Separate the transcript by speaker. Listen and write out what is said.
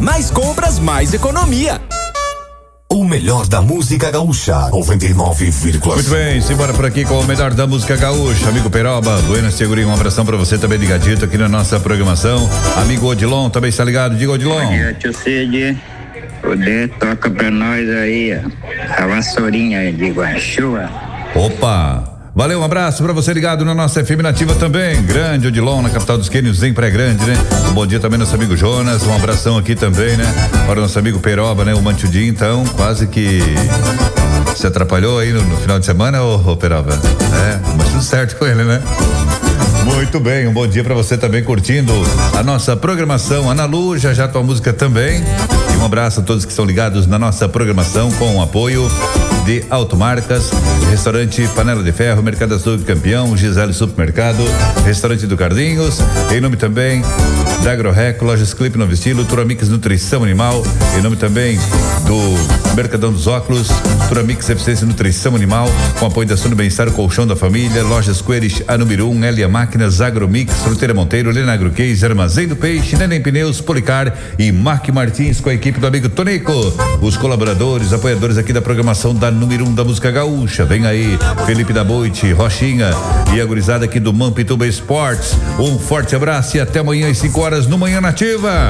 Speaker 1: Mais compras, mais economia.
Speaker 2: O melhor da música gaúcha, 99,5.
Speaker 3: Muito bem, simbora por aqui com o melhor da música gaúcha. Amigo Peroba, Buenas Segurinho, um abração pra você também ligadito aqui na nossa programação. Amigo Odilon, também está ligado, diga Odilon.
Speaker 4: Bom dia, tio Cid. Poder toca pra nós aí, ó, a vassourinha de Guaxua.
Speaker 3: Opa! Valeu, um abraço pra você ligado na nossa FM Nativa também. Grande Odilon, na capital dos Quênios, em Pré Grande, né? Um bom dia também nosso amigo Jonas, um abração aqui também, né? Para o nosso amigo Peroba, né? O Manchudinho, então, quase que se atrapalhou aí no final de semana, ô Peroba? É, mas tudo certo com ele, né? Muito bem, um bom dia pra você também curtindo a nossa programação. Ana Lu, já tua música também. E um abraço a todos que estão ligados na nossa programação com o apoio de Automarcas, Restaurante Panela de Ferro, Mercado Açougue Campeão, Gisele Supermercado, Restaurante do Cardinhos, em nome também da AgroRec, Lojas Clipe Novo Estilo, Turamix Nutrição Animal, em nome também do Mercadão dos Óculos, Turamix Eficiência e Nutrição Animal, com apoio da Sono Bem-Estar, Colchão da Família, Lojas Queires, a número 1, Elia Máquinas, Agromix, Fruteira Monteiro, Lena Agrocase, Armazém do Peixe, Neném Pneus, Policar e Mark Martins com a equipe do amigo Tonico, os colaboradores, apoiadores aqui da programação da número 1 da música gaúcha. Vem aí, Felipe da Boite, Rochinha e a gurizada aqui do Mampituba Esportes. Um forte abraço e até amanhã às 5 horas no Manhã Nativa.